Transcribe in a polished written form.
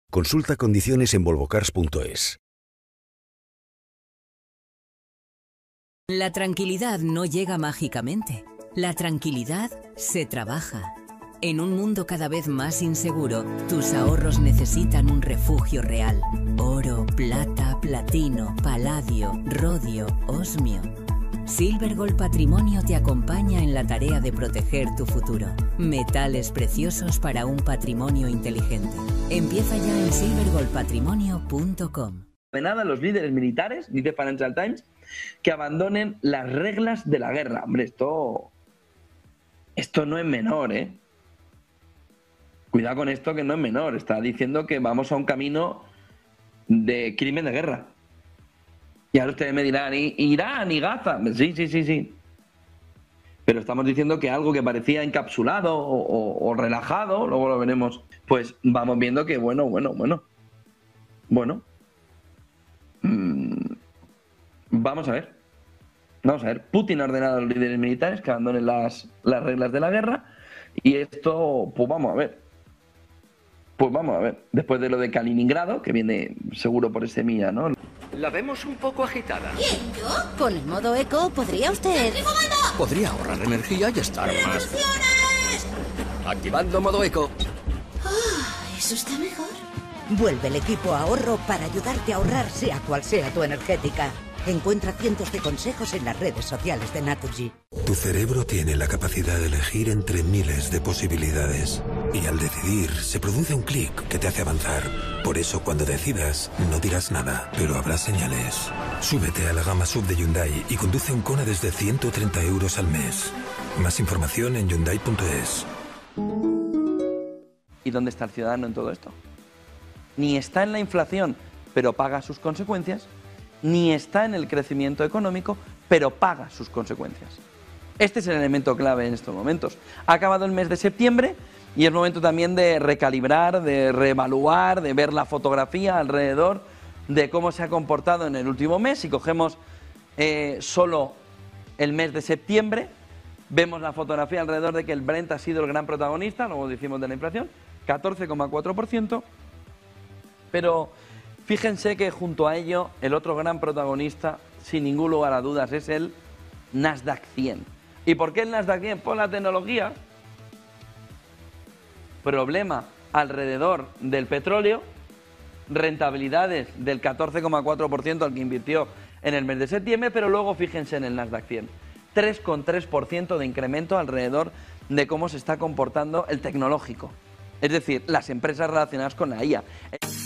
Consulta condiciones en volvocars.es. La tranquilidad no llega mágicamente. La tranquilidad se trabaja. En un mundo cada vez más inseguro, tus ahorros necesitan un refugio real. Oro, plata, platino, paladio, rodio, osmio. Silvergold Patrimonio te acompaña en la tarea de proteger tu futuro. Metales preciosos para un patrimonio inteligente. Empieza ya en silvergoldpatrimonio.com. De nada, los líderes militares, dice Financial Times, que abandonen las reglas de la guerra. Hombre, esto no es menor, ¿eh? Cuidado con esto, que no es menor. Está diciendo que vamos a un camino de crimen de guerra. Y ahora ustedes me dirán, ¿Irán y Gaza? Sí. Pero estamos diciendo que algo que parecía encapsulado o relajado, luego lo veremos, pues vamos viendo que bueno. Vamos a ver. Putin ha ordenado a los líderes militares que abandonen las reglas de la guerra. Y esto, pues vamos a ver. Después de lo de Kaliningrado, que viene seguro por ese mía, ¿no? La vemos un poco agitada. ¿Quién, yo? Con el modo eco, ¿podría usted...? Podría ahorrar energía y estar más... Activando modo eco. ¿Eso está mejor? Vuelve el equipo ahorro para ayudarte a ahorrar, sea cual sea tu energética. Encuentra cientos de consejos en las redes sociales de Naturgy. Tu cerebro tiene la capacidad de elegir entre miles de posibilidades. Y al decidir, se produce un clic que te hace avanzar. Por eso, cuando decidas, no dirás nada, pero habrá señales. Súbete a la gama SUV de Hyundai y conduce un Kona desde 130 € al mes. Más información en Hyundai.es. ¿Y dónde está el ciudadano en todo esto? Ni está en la inflación, pero paga sus consecuencias, ni está en el crecimiento económico, pero paga sus consecuencias. Este es el elemento clave en estos momentos. Ha acabado el mes de septiembre y es momento también de recalibrar, de reevaluar, de ver la fotografía alrededor de cómo se ha comportado en el último mes. Si cogemos solo el mes de septiembre, vemos la fotografía alrededor de que el Brent ha sido el gran protagonista, luego decimos de la inflación, 14,4%, pero fíjense que junto a ello el otro gran protagonista, sin ningún lugar a dudas, es el Nasdaq 100. ¿Y por qué el Nasdaq 100? Por la tecnología. Problema alrededor del petróleo, rentabilidades del 14,4% al que invirtió en el mes de septiembre, pero luego fíjense en el Nasdaq 100. 3,3% de incremento alrededor de cómo se está comportando el tecnológico. Es decir, las empresas relacionadas con la IA.